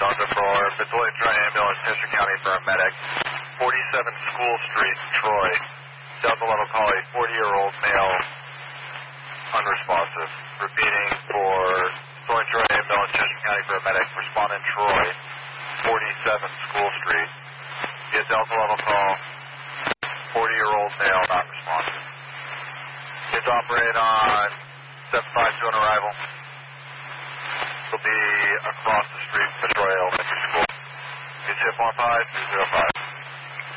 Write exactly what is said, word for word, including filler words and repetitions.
Delta for Bethlehem Tri Ambulance, Chester County for a medic. forty-seven School Street, Troy. Delta level call a forty-year-old male, unresponsive. Repeating for Bethlehem Tri Ambulance, Chester County for a medic. Respondent Troy, forty-seven School Street. Via Delta level call, forty-year-old male, not responsive. Kids operate on seven five two on arrival. Will be across the street from the Troy Elementary School. It's hip one five two zero five.